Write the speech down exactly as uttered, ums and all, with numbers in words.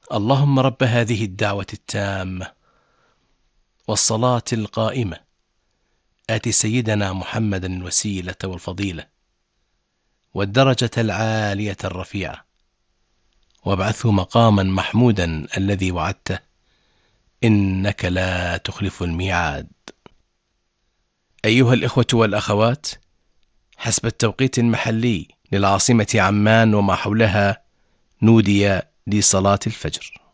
اللهم رب هذه الدعوة التامة والصلاة القائمة آت سيدنا محمدا الوسيلة والفضيلة والدرجة العالية الرفيعة وابعثه مقاما محمودا الذي وعدته إنك لا تخلف الميعاد. أيها الإخوة والأخوات، حسب التوقيت المحلي للعاصمة عمان وما حولها نودي لصلاة الفجر.